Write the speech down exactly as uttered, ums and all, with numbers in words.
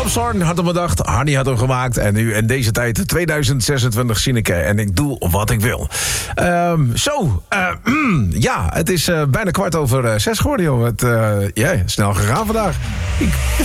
Zorn had hem bedacht, Hardy had hem gemaakt. En nu in deze tijd, tweeduizend zesentwintig, Sineke. En ik doe wat ik wil. Um, zo, uh, mm, ja, het is uh, bijna kwart over uh, zes geworden, joh. Het, uh, yeah, snel gegaan vandaag. Ik